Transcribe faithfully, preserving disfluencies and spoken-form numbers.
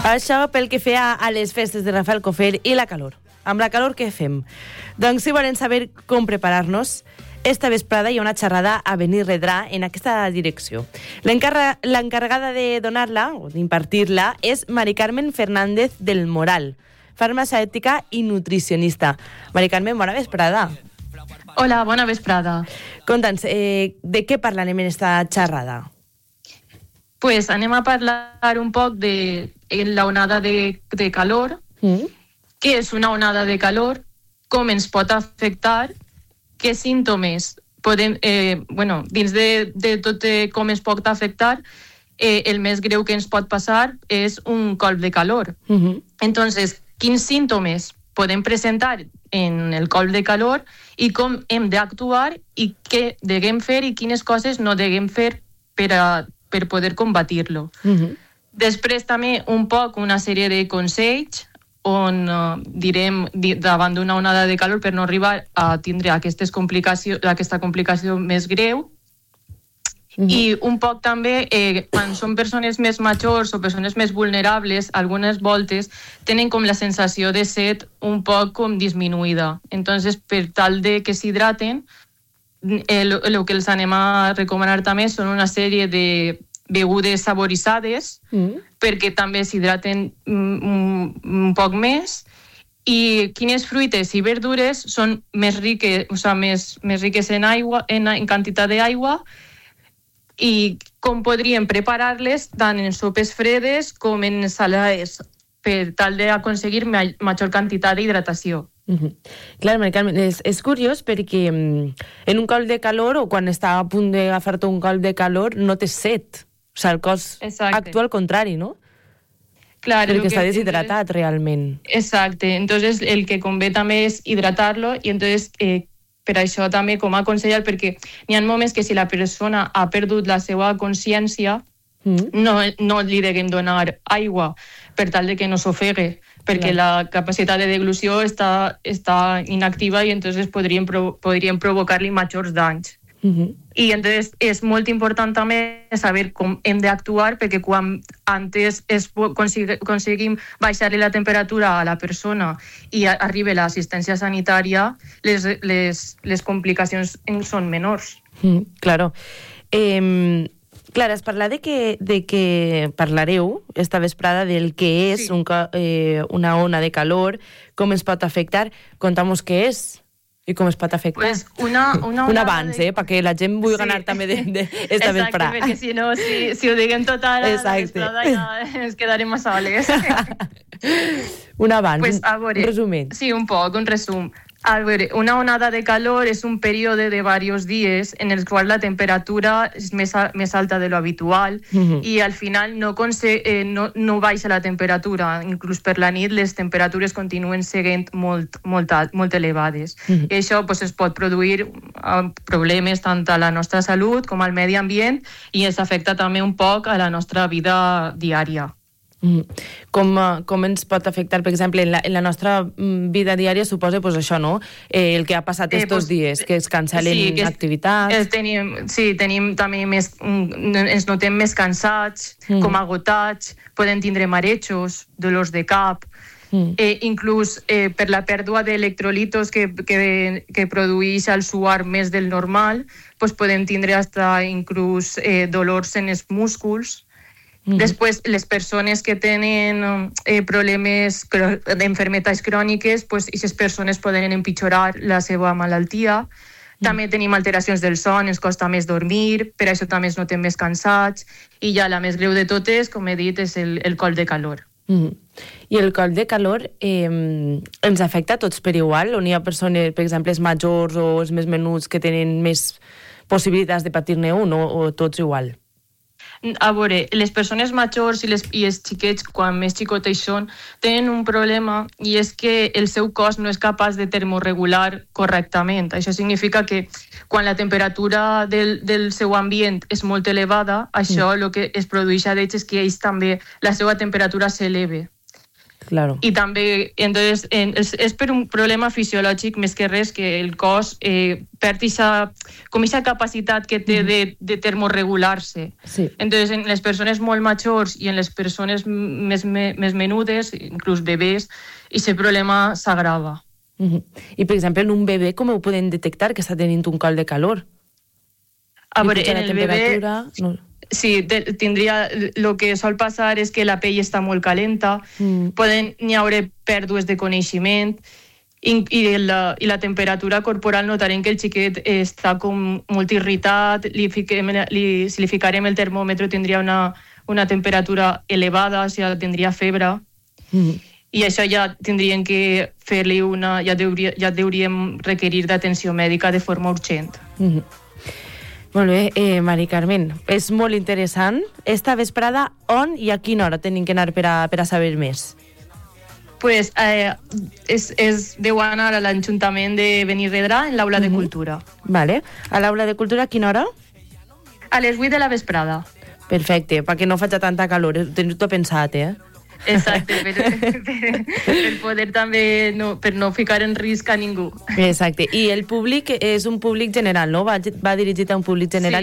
Això pel que feia a les festes de Rafael Cofer i la calor. Amb la calor què fem? Doncs si volen saber com preparar-nos, esta vesprada hi ha una xerrada a Venir Redrà en aquesta direcció. L'encarre- L'encarregada de donar-la, o d'impartir-la, és Mari Carmen Fernández del Moral, farmacèutica i nutricionista. Mari Carmen, bona vesprada. Hola, bona vesprada. Conta'ns, eh, de què parlarem en esta xerrada? Pues anem a parlar un poc de la onada de, de calor, Mm? què és una onada de calor, com ens pot afectar, què símptomes podem, eh, bueno, dins de, de tot eh, com ens pot afectar, eh, el més greu que ens pot passar és un colp de calor. Mm-hmm. Entonces, quins símptomes podem presentar en el colp de calor i com hem d'actuar i què deguem fer i quines coses no deguem fer per, a, per poder combatir-lo. Mm-hmm. Després també un poc una sèrie de consells on uh, direm di, davant d'una onada de calor per no arribar a tindre aquestes complicacions, aquesta complicació més greu. Mm-hmm. I un poc també, eh, quan són persones més majors o persones més vulnerables, algunes voltes tenen com la sensació de set un poc com disminuïda. Entonces, per tal de que s'hidraten, el, el que els anem a recomanar també són una sèrie de begudes saboritzades, mm. perquè també s'hidraten un, un poc més, i quines fruites i verdures són més riques, o sigui, més, més riques en aigua, en, en quantitat d'aigua, i com podríem preparar-les tant en sopes fredes com en salades, per tal d'aconseguir ma- major quantitat d'hidratació. Mm-hmm. Clar, Mari Carmen, és, és curiós perquè mm, en un colp de calor o quan està a punt d'agafar-te un colp de calor no té set. O sigui, el cos Exacte. actua al contrari, no? Claro, Perquè que, està deshidratat, entonces, realment. Exacte. Entonces, el que convé també és hidratar-lo i entonces, eh, per això també com a aconsellar, perquè n'hi ha moments que si la persona ha perdut la seva consciència, mm. no, no li deguem donar aigua per tal de que no s'ofegue, perquè Clar. La capacitat de deglució està, està inactiva i entonces podríem, pro, podríem provocar-li majors danys. Mm-hmm. I entonces és molt important també saber com hem d'actuar, perquè quan antes es consegui, aconseguim baixar-li la temperatura a la persona i a, arriba l'assistència sanitària, les, les, les complicacions en són menors. Mm, claro. Eh, Clara, has parlat de que, de que parlareu esta vesprada del que és sí. un, eh, una ona de calor, com ens pot afectar. Conta'm què és i com es pot afectar. Pues una, una un abans, de... eh? Perquè la gent vull sí. ganar també d'esta vesprada. Exacte, perquè si no, si, si ho diguem tot ara, la vesprada ja ens quedarem a soles. Un abans, pues, a veure, un resumen. Sí, un poc, un resum. A veure, una onada de calor és un període de diversos dies en el qual la temperatura és més, a, més alta de lo habitual mm-hmm. i al final no, conse- eh, no, no baixa la temperatura. Inclús per la nit les temperatures continuen seguint molt, molt, molt elevades. Mm-hmm. I això pues, es pot produir problemes tant a la nostra salut com al medi ambient i es afecta també un poc a la nostra vida diària. Mm. Com, com ens pot afectar, per exemple, en la, en la nostra vida diària, suposa pues, això, no? Eh, el que ha passat estos eh, pues, dies, que es cancel·len sí, que activitats... Es, tenim, sí, tenim també més... Ens notem més cansats, mm. com agotats, poden tindre marejos, dolors de cap... Mm. Eh, inclús eh, per la pèrdua d'electrolitos que, que, que produeix el suar més del normal, pues, podem tindre hasta inclús eh, dolors en els músculs. Mm-hmm. Després, les persones que tenen eh, problemes d'enfermetats cròniques, pues, aquestes persones poden empitjorar la seva malaltia. Mm. També tenim alteracions del son, ens costa més dormir, per això també ens notem més cansats. I ja la més greu de totes, com he dit, és el, el colp de calor. Mm. I el colp de calor eh, ens afecta a tots per igual? O n'hi ha persones, per exemple, els majors o els més menuts que tenen més possibilitats de patir-ne un o, o tots igual? A veure, les persones majors i, les, i els xiquets, quan més xicotets són, tenen un problema i és que el seu cos no és capaç de termorregular correctament. Això significa que quan la temperatura del, del seu ambient és molt elevada, això el mm. que es produeix a d'ells és que ells també, la seva temperatura s'eleva. Claro. I també, entonces, en, és, és per un problema fisiològic més que res, que el cos eh, perd ixa, com aquesta capacitat que té de, de termorregular-se. Sí. Entonces, en les persones molt majors i en les persones més, més menudes, inclús bebès, aquest problema s'agrava. Uh-huh. I, per exemple, en un bebè, com ho podem detectar que està tenint un col de calor? A veure, en el bebè... No. Sí, de, tindria... El que sol passar és que la pell està molt calenta, mm. poden n'hi haure pèrdues de coneixement i, i, la, i la temperatura corporal notarem que el xiquet està com molt irritat, li fiquem, li, si li ficarem el termòmetre tindria una, una temperatura elevada, o sigui, tindria febre, mm. i això ja tindríem que fer-li una... ja, deuria, ja deuríem requerir d'atenció mèdica de forma urgent. Mm. Molt bé, eh, Mari Carmen, és molt interessant. Esta vesprada, on i a quina hora tenim que anar per a, per a saber més? Pues, eh, és, és deu anar a l'Ajuntament de Benirredrà en l'Aula de Cultura. Uh-huh. Vale. A l'Aula de Cultura, a quina hora? A les vuit de la vesprada. Perfecte, perquè no faci tanta calor. Tens tot pensat, eh? Exacte, per, per, per poder també no, per no ficar en risc a ningú. Exacte, i el públic és un públic general, no? Va, va dirigit a un públic general. Sí.